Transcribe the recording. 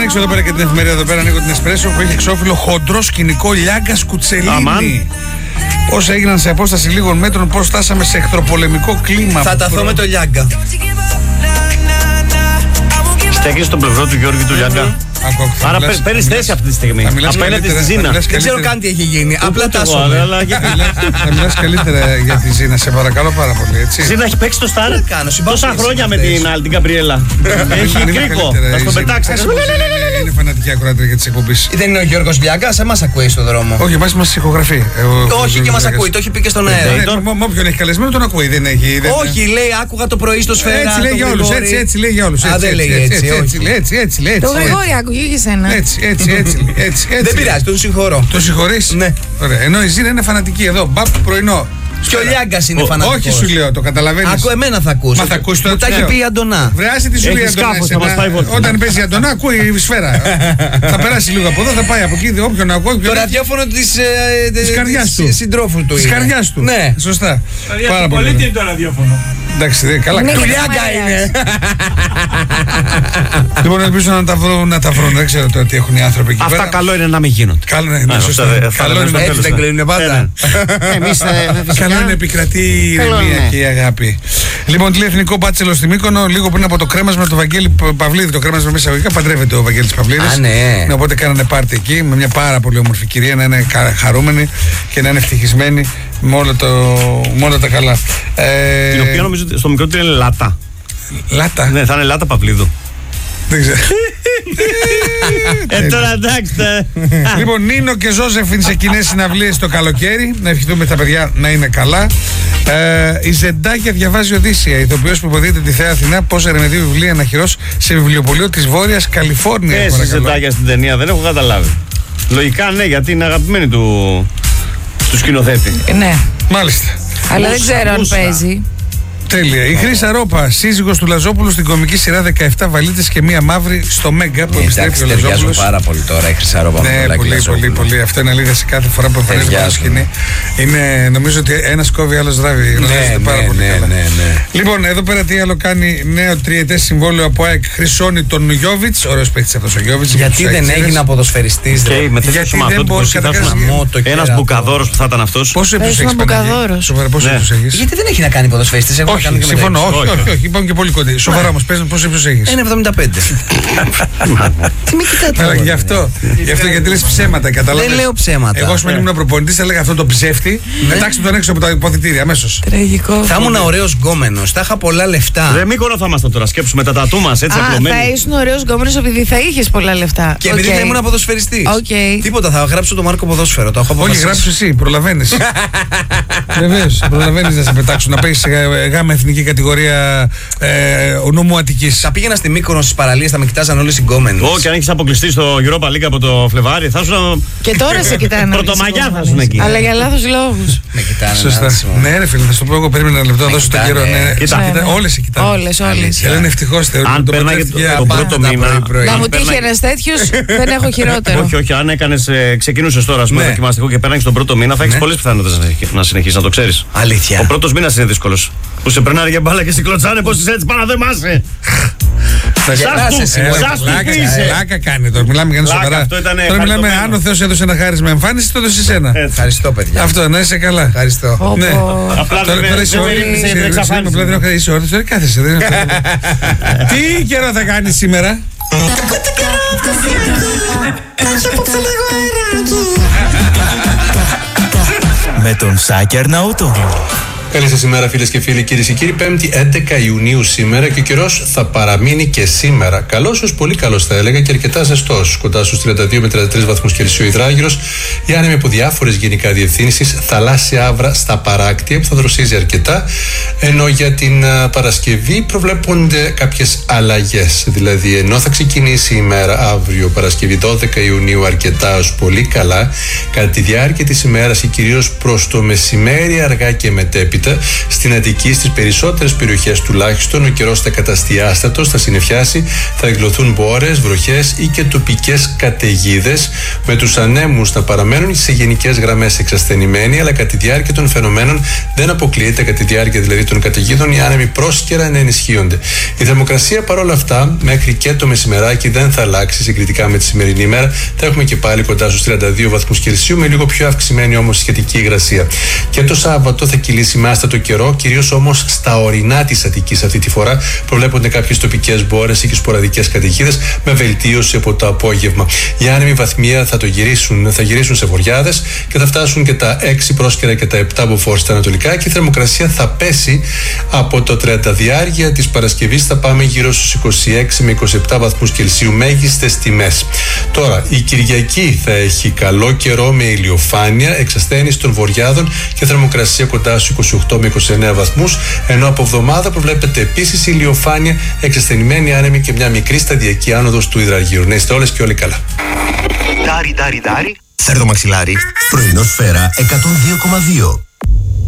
ανοίξω εδώ πέρα και την εφημερίδα εδώ πέρα, ανοίγω την Εσπρέσο που έχει εξώφυλλο χοντρό σκηνικό Λιάγκας Κουτσελίνη. Πώς έγιναν σε απόσταση λίγων μέτρων, πώς φτάσαμε σε εχθροπολεμικό κλίμα. Θα ταθώ με το Λιάγκα. Στέκεσαι στο πλευρό του Γιώργη του Λιάγκα. Άρα παίρνεις θέση αυτή τη στιγμή. Απέναντι στη Ζήνα. Δεν ξέρω καν τι έχει γίνει. Απλά τάσσομαι. Θα μιλάς καλύτερα για τη Ζήνα, σε παρακαλώ πάρα πολύ. Έτσι. Ζήνα έχει παίξει το Σταρ τόσα χρόνια με την άλλη την Καμπριέλα. Έχει κρίκο. Θα στο πετάξει. Είναι φανατική ακροάτρια της εκπομπής. Δεν είναι ο Γιώργος Λιάγκας, εμάς ακούει στον δρόμο. Όχι, εμάς μας ηχογραφεί. Όχι, και μας ακούει, το έχει πει και στον αέρα. Με όποιον έχει καλεσμένο τον ακούει, δεν έχει. Όχι, λέει, άκουγα το πρωί στο Σφαίρα. Έτσι λέει για όλους. Έτσι λέει για όλους. Α, δεν λέει έτσι. Το Γρηγόρη άκουγε και εσένα. Έτσι. Δεν πειράζει, τον συγχωρώ. Το συγχωρείς? Ναι. Ωραία. Ενώ η Ζήνα είναι φανατική εδώ. Μπαπ πρωινό. Και ο Λιάγκας είναι φανατικός. Όχι, σου λέω, το καταλαβαίνεις. Ακού, εμένα θα ακούσει. Μα θα ακούσει τώρα. Μου τα έχει πει η Αντωνά. Βρεάσει τη σου λέει Αντωνά. Όταν παίζει η Αντωνά, ακούει η Σφαίρα. Θα περάσει λίγο από εδώ, θα πάει από εκεί. Όποιον ακούει. Το ραδιόφωνο της καρδιάς του. Συντρόφου του. Της καρδιάς του. Ναι. Σωστά. Πάρα πολύ. Τι είναι το ραδιόφωνο. Εντάξει, καλά. Του Λιάγκα είναι. Λοιπόν, ελπίζω να τα βρουν. Δεν ξέρω τώρα τι έχουν οι άνθρωποι εκεί πέρα. Αυτά καλό είναι να μην γίνονται. Καλό είναι. Έτσι δεν κλείνουν πάντα. Καλό είναι επικρατεί η ηρεμία και η αγάπη. Λοιπόν, τηλεεθνικό μπάτσελο στη Μύκονο, λίγο πριν από το κρέμασμα του Βαγγέλη Παυλίδη. Το κρέμασμα μέσα εισαγωγικά παντρεύεται ο Βαγγέλης Παυλίδης. Α, ναι. Οπότε κάνανε πάρτι εκεί με μια πάρα πολύ όμορφη κυρία, να είναι χαρούμενη και να είναι ευτυχισμένη με όλα τα καλά. Η οποία νομίζω στο μικρό του είναι Λάτα. Λάτα. Ναι, θα είναι Λάτα Παυλίδου. Δεν ξέρω. Τώρα εντάξει. Λοιπόν, Νίνο και Ζώζεφιν σε κοινές συναυλίες το καλοκαίρι. Να ευχηθούμε τα παιδιά να είναι καλά. Η Ζεντάκια διαβάζει Οδύσσια. Ηθοποιός που υποδείται τη Θέα Αθηνά πώς ερευνητεί βιβλία αναχειρός σε βιβλιοπωλείο της Βόρειας Καλιφόρνια. Η Ζεντάκια στην ταινία δεν έχω καταλάβει. Λογικά ναι, γιατί είναι αγαπημένη του σκηνοθέτη. Ναι. Μάλιστα. Αλλά δεν ξέρω αν παίζει. Τέλεια. Η Χρύσα Ρόπα, σύζυγος του Λαζόπουλου στην κομική σειρά 17 βαλίτσες και μία μαύρη στο Μέγκα που επιστρέφει ο Λαζόπουλος. Ταιριάζουν πάρα πολύ τώρα η Χρύσα Ρόπα. Ναι, πολύ. Αυτό είναι αλήθεια σε κάθε φορά που εμφανίζεται στο σκηνή. Νομίζω ότι ένας κόβει, άλλος ράβει. Γνωρίζετε πάρα πολύ καλά. Λοιπόν, εδώ πέρα τι άλλο κάνει νέο τριετές συμβόλαιο από ΑΕΚ. Χρυσώνει τον Γιόβιτς. Ωραίος παίκτης αυτός ο Γιόβιτς. Γιατί δεν έγινε αποδοσφαιριστής? Γιατί δεν μπορεί να ένας μπουκαδόρος που θα ήταν αυτός. Πόσο ύψος έχεις? Γιατί δεν έχει να κάνει ποδοσφαιριστής? Όχι, συμφωνώ. Όχι, είπαμε και πολύ κοντά. Σοβαρά όμως, πες πόσο ύψος έχεις? 1,75. Τι με κοιτάτε? Γι' αυτό γιατί λες ψέματα, καταλαβαίνεις. Δεν λέω ψέματα. Εγώ σου ήμουν προπονητής, θα έλεγα αυτό το ψεύτη. Πετάξτε τον έξω από τα υποθητήρια αμέσως. Τραγικό. Θα ήμουν ωραίος γκόμενος, θα είχα πολλά λεφτά. Δεν Μύκονο θα ήμασταν τώρα, σκέψου με τα τατού μας έτσι απλωμένοι. Θα ήσουν ωραίος γκόμενος επειδή θα είχες πολλά λεφτά. Και επειδή θα ήμουν ποδοσφαιριστής. Τίποτα, θα γράψω το Μάρκο ποδόσφαιρο. Όχι, γράψω εσύ, προλαβαίνεις. Βεβαίως, προλαβαίνεις να σε πετάξουν, να παίξεις γάμα εθνική κατηγορία νομού Αττικής. Θα πήγαινα στη Μύκονο στις παραλίες, θα με κοιτάζαν όλες οι γκόμενες. Όχι, αν έχεις αποκλειστεί στο Europa League από το Φλεβάρι, θα σου. Και τώρα σε κοιτάνε. Πρωτομαγιά θα σου εκεί. Αλλά για λάθος λόγους. Με κοιτάνε. Σωστά. Ναι, ρε φίλε, θα σου το πω εγώ. Περίμενα ένα λεπτό να δώσω τον καιρό. Όλες σε κοιτάνε. Όλες. Είναι ευτυχώς. Αν πέρναγε τον πρώτο μήνα. Να μου τύχει ένας τέτοιος, δεν έχω χειρότερο. Όχι, αν ξεκινούσες τώρα στο δοκιμαστικό και πέρναγες τον πρώτο μήνα, θα έχεις πολλές πιθανότητες να συνεχίσεις, να το ξέρεις. Αλήθεια. Ο πρώτος μήνας είναι δύσκολος. Που σε περνάνε για μπάλα και σε κλωτσάνε, πως είσαι έτσι, πάνω δεν μάσαι. Σας του πείσε. Λάκα κάνει τώρα, μιλάμε για ένα σοβαρά. Τώρα μιλάμε, αν ο Θεός έδωσε ένα χάρισμα εμφάνιση, το έδωσε εσένα. Ευχαριστώ, παιδιά. Αυτό, να είσαι καλά. Ευχαριστώ. Ναι. Απλά δεν είσαι όρθιος, κάθεσαι. Τι καιρό θα κάνει σήμερα? Με τον Σάκη Αρναούτογλου. Καλή σας ημέρα φίλες και φίλοι, κυρίες και κύριοι. 5η 11 Ιουνίου σήμερα και ο καιρός θα παραμείνει και σήμερα. Καλός ως πολύ καλός θα έλεγα και αρκετά ζεστός. Κοντά στους 32 με 33 βαθμούς Κελσίου υδράγυρος. Οι άνεμοι από διάφορες γενικά διευθύνσεις. Θαλάσσια άβρα στα παράκτια που θα δροσίζει αρκετά. Ενώ για την Παρασκευή προβλέπονται κάποιες αλλαγές. Δηλαδή, ενώ θα ξεκινήσει η ημέρα αύριο Παρασκευή 12 Ιουνίου αρκετά ως πολύ καλά, κατά τη διάρκεια της ημέρας και κυρίως προς το μεσημέρι αργά και μετέπειτα προβλέπεται. Στην Αττική, στις περισσότερες περιοχές τουλάχιστον, ο καιρός θα καταστεί άστατος, θα συννεφιάσει, θα εκδηλωθούν μπόρες, βροχές ή και τοπικές καταιγίδες, με τους ανέμους να παραμένουν σε γενικές γραμμές εξασθενημένοι, αλλά κατά τη διάρκεια των φαινομένων δεν αποκλείεται, κατά τη διάρκεια δηλαδή των καταιγίδων, οι άνεμοι πρόσκαιρα να ενισχύονται. Η θερμοκρασία παρόλα αυτά μέχρι και το μεσημεράκι δεν θα αλλάξει συγκριτικά με τη σημερινή ημέρα. Θα έχουμε και πάλι κοντά στους 32 βαθμούς Κελσίου, με λίγο πιο αυξημένη όμως σχετική υγρασία. Και το Σάββατο θα κυλήσει με άστατο καιρό, κυρίως όμως στα ορεινά της Αττικής αυτή τη φορά. Προβλέπονται κάποιες τοπικές μπόρες ή και σποραδικές καταιγίδες, με βελτίωση από το απόγευμα. Οι άνεμοι βαθμία θα γυρίσουν σε βοριάδες και θα φτάσουν και τα 6 πρόσκαιρα και τα 7 μποφόρ στα ανατολικά, και η θερμοκρασία θα πέσει από το 30 της Παρασκευής, θα πάμε γύρω στους 26 με 27 βαθμούς Κελσίου μέγιστες τιμές. Τώρα, η Κυριακή θα έχει καλό καιρό με ηλιοφάνεια, εξασθένιση των βοριάδων και θερμοκρασία κοντά στους 28 με 29 βαθμούς, ενώ από εβδομάδα προβλέπεται επίσης ηλιοφάνεια, εξασθενημένη άνεμη και μια μικρή σταδιακή άνοδος του υδραργύρου. Να είστε όλες και όλοι καλά. Σέρδο μαξιλάρι, πρωινό σφαίρα 102,2.